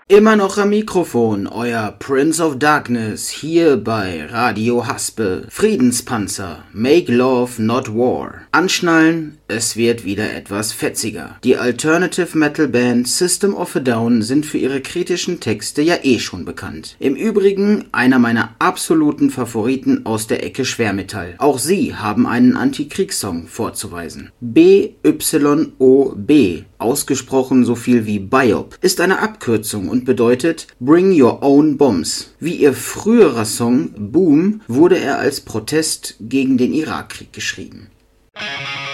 Immer noch am Mikrofon, euer Prince of Darkness, hier bei Radio Haspel. Friedenspanzer, make love not war. Anschnallen, es wird wieder etwas fetziger. Die Alternative Metal Band System of a Down sind für ihre kritischen Texte ja schon bekannt. Im Übrigen einer meiner absoluten Favoriten aus der Ecke Schwermetall. Auch sie haben einen Antikriegssong vorzuweisen. BYOB, ausgesprochen so viel wie Biop, ist eine Abkürzung und bedeutet Bring Your Own Bombs. Wie ihr früherer Song Boom wurde er als Protest gegen den Irakkrieg geschrieben.